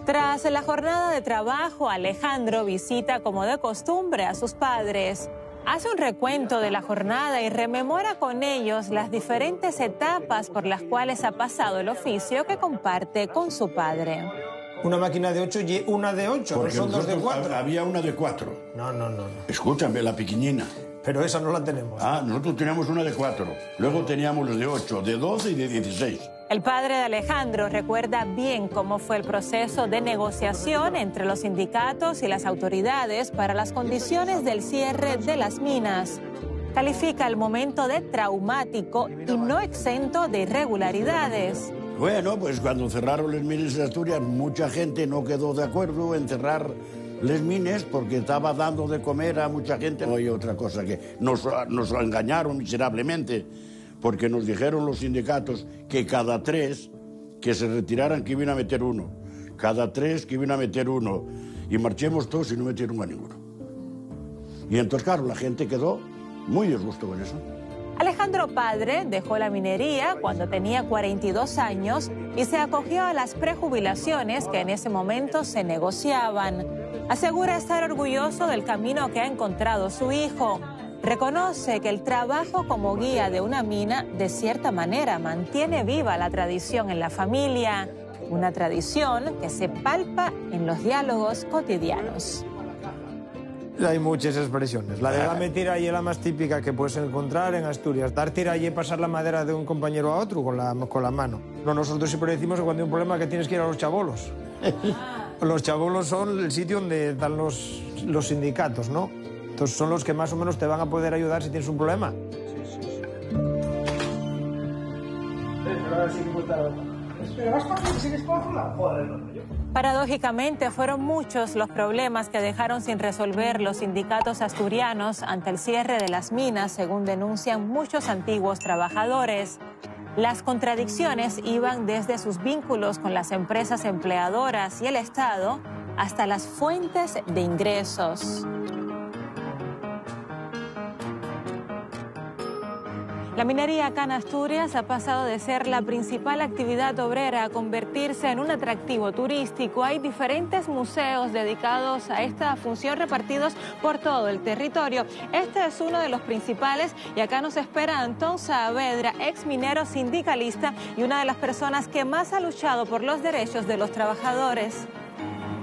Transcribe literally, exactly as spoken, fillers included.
Tras la jornada de trabajo, Alejandro visita como de costumbre a sus padres. Hace un recuento de la jornada y rememora con ellos las diferentes etapas por las cuales ha pasado el oficio que comparte con su padre. Una máquina de ocho y una de ocho, Porque no son dos de cuatro. Había una de cuatro. No, no, no, no. Escúchame, la pequeñina. Pero esa no la tenemos. Ah, nosotros teníamos una de cuatro. Luego teníamos los de ocho, de doce y de dieciséis. El padre de Alejandro recuerda bien cómo fue el proceso de negociación entre los sindicatos y las autoridades para las condiciones del cierre de las minas. Califica el momento de traumático y no exento de irregularidades. Bueno, pues cuando cerraron las minas de Asturias, mucha gente no quedó de acuerdo en cerrar las minas porque estaba dando de comer a mucha gente. No hay otra cosa que nos, nos engañaron miserablemente, porque nos dijeron los sindicatos que cada tres que se retiraran que iban a meter uno, cada tres que iban a meter uno, y marchemos todos y no metieron a ninguno. Y entonces, claro, la gente quedó muy disgusto con eso. Alejandro padre dejó la minería cuando tenía cuarenta y dos años y se acogió a las prejubilaciones que en ese momento se negociaban. Asegura estar orgulloso del camino que ha encontrado su hijo. Reconoce que el trabajo como guía de una mina, de cierta manera, mantiene viva la tradición en la familia. Una tradición que se palpa en los diálogos cotidianos. Hay muchas expresiones. La de dame tira y es la más típica que puedes encontrar en Asturias. Dar tira y pasar la madera de un compañero a otro con la, con la mano. No, nosotros siempre decimos que cuando hay un problema que tienes que ir a los chabolos. Los chabolos son el sitio donde están los, los sindicatos, ¿no? Entonces son los que más o menos te van a poder ayudar si tienes un problema. Sí, sí, sí. Pero ahora sí que puedo estar... Espera, ¿vas para que sigues por la joder, no? Paradójicamente, fueron muchos los problemas que dejaron sin resolver los sindicatos asturianos ante el cierre de las minas, según denuncian muchos antiguos trabajadores. Las contradicciones iban desde sus vínculos con las empresas empleadoras y el Estado hasta las fuentes de ingresos. La minería acá en Asturias ha pasado de ser la principal actividad obrera a convertirse en un atractivo turístico. Hay diferentes museos dedicados a esta función repartidos por todo el territorio. Este es uno de los principales y acá nos espera Antón Saavedra, ex minero sindicalista y una de las personas que más ha luchado por los derechos de los trabajadores.